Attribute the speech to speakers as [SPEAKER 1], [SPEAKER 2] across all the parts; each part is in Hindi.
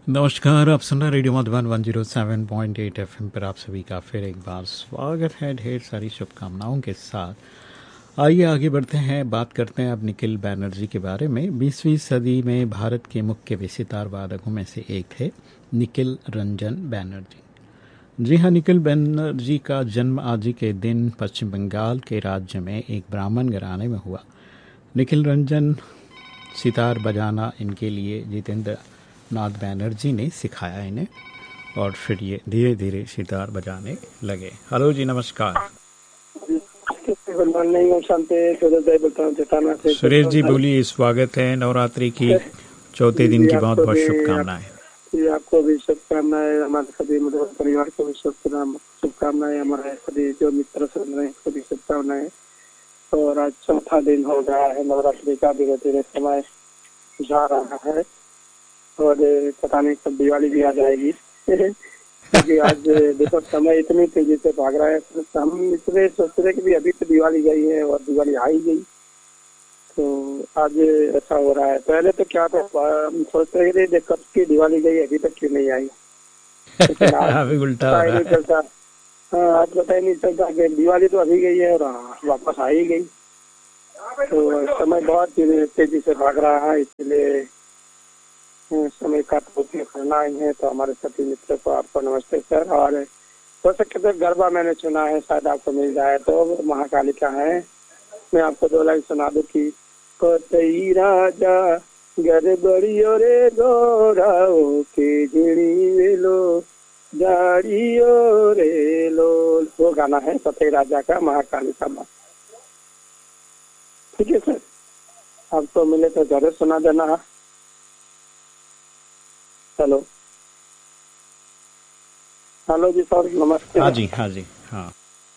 [SPEAKER 1] नमस्कार, आप सुन रहे रेडियो मधुबन 107.8 एफएम पर आप सभी का फिर एक बार स्वागत है ढेर सारी शुभकामनाओं के साथ। आइए आगे बढ़ते हैं, बात करते हैं अब निखिल बैनर्जी के बारे में। 20वीं सदी में भारत के मुख्य विसितार वादकों में से एक थे निखिल रंजन बैनर्जी। जी हाँ, निखिल बैनर्जी का जन्म आज ही के दिन पश्चिम बंगाल के राज्य में एक ब्राह्मण घराने में हुआ। निखिल रंजन सितार बजाना इनके लिए जितेंद्र नाथ बैनर्जी ने सिखाया इन्हें, और फिर ये धीरे धीरे सितार बजाने लगे। हेलो जी, नमस्कार। सुरेश जी बोलिए, स्वागत है। नवरात्रि की चौथे दिन की बहुत बहुत शुभकामनाएं।
[SPEAKER 2] आपको भी शुभकामनाएं, हमारे सभी परिवार को भी शुभकामनाएं, हमारे सभी जो मित्र सुन रहे हैं उसको भी शुभकामनाएं। और आज चौथा दिन हो गया है नवरात्रि का, धीरे धीरे समय जा रहा है और पता नहीं कब दिवाली भी आ जाएगी क्योंकि आज देखो समय इतनी तेजी से भाग रहा है। तो हम इसलिए सोच रहे कि अभी तो दिवाली गई है और दिवाली आ ही गई, तो आज ऐसा हो रहा है। पहले तो क्या था, हम सोचते रहे थे कब की दिवाली गई अभी तक क्यों नहीं आई, लेकिन आज
[SPEAKER 1] उल्टा
[SPEAKER 2] पता ही नहीं चलता। हाँ, आज पता ही नहीं चलता कि दिवाली तो अभी गई है और वापस आ ही गई। तो समय बहुत तेजी से भाग रहा है, इसलिए समय का उपयोग करना ही है। तो हमारे सभी मित्रों को आपको नमस्ते सर। और हो सके तो गरबा मैंने सुना है, शायद आपको मिल जाए तो महाकालिका है। मैं आपको 2 लाइन सुना दूं कि कोतई राजा गड़बड़ियो रे गोराओ के झिड़ी वेलो जाड़ियो रे लोल, वो गाना है कोतई राजा का महाकालिका में। ठीक है सर, आपको मिले तो जरूर सुना देना। हेलो हेलो जी सर, नमस्ते।
[SPEAKER 1] हाँ जी, हाँ जी, हाँ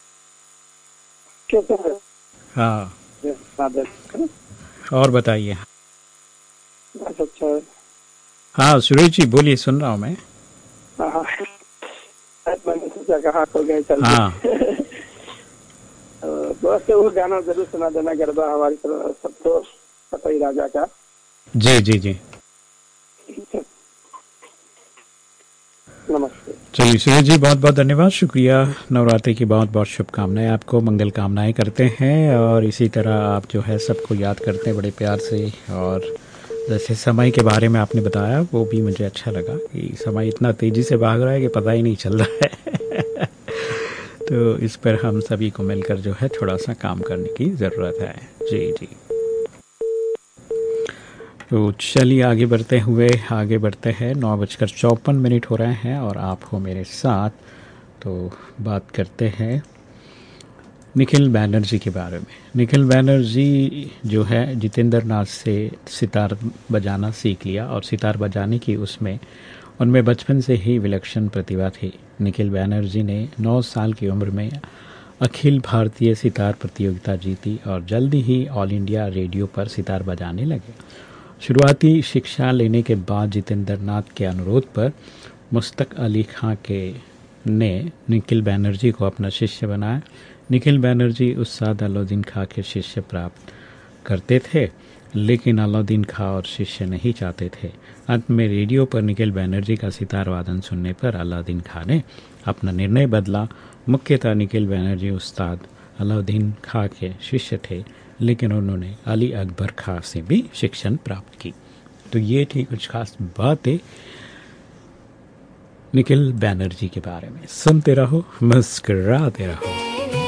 [SPEAKER 2] कैसे हैं?
[SPEAKER 1] हाँ, और बताइए।
[SPEAKER 2] बस अच्छा है।
[SPEAKER 1] हाँ सुरेश जी बोलिए, सुन रहा हूँ मैं।
[SPEAKER 2] हाँ, मैंने सोचा कहाँ खो गए, चल
[SPEAKER 1] हाँ
[SPEAKER 2] बस वो गाना जरूर सुना देना, गरबा हमारी सबको कोतई राजा का।
[SPEAKER 1] जी जी जी,
[SPEAKER 2] नमस्ते।
[SPEAKER 1] चलिए सुरेश जी, बहुत बहुत धन्यवाद, शुक्रिया। नवरात्रि की बहुत बहुत शुभकामनाएं आपको, मंगल कामनाएं करते हैं। और इसी तरह आप जो है सबको याद करते हैं बड़े प्यार से। और जैसे समय के बारे में आपने बताया, वो भी मुझे अच्छा लगा कि समय इतना तेज़ी से भाग रहा है कि पता ही नहीं चल रहा है तो इस पर हम सभी को मिलकर जो है थोड़ा सा काम करने की ज़रूरत है। जी जी, तो चलिए आगे बढ़ते हैं। 9:54 हो रहे हैं और आप हो मेरे साथ। तो बात करते हैं निखिल बैनर्जी के बारे में। निखिल बैनर्जी जो है जितेंद्र नाथ से सितार बजाना सीख लिया, और सितार बजाने की उनमें बचपन से ही विलक्षण प्रतिभा थी। निखिल बैनर्जी ने 9 साल की उम्र में अखिल भारतीय सितार प्रतियोगिता जीती और जल्दी ही ऑल इंडिया रेडियो पर सितार बजाने लगे। शुरुआती शिक्षा लेने के बाद जितेंद्र नाथ के अनुरोध पर मुश्ताक अली खां ने निखिल बैनर्जी को अपना शिष्य बनाया। निखिल बैनर्जी उस्ताद अलाउद्दीन खां के शिष्य प्राप्त करते थे, लेकिन अलाउद्दीन खां और शिष्य नहीं चाहते थे। अंत में रेडियो पर निखिल बैनर्जी का सितार वादन सुनने पर अलाउद्दीन खां ने अपना निर्णय बदला। मुख्यतः निखिल बैनर्जी उस्ताद अलाउद्दीन खां के शिष्य थे, लेकिन उन्होंने अली अकबर खां से भी शिक्षण प्राप्त की। तो ये थी कुछ खास बातें निखिल बैनर्जी के बारे में। सुनते रहो, मुस्कुराते रहो।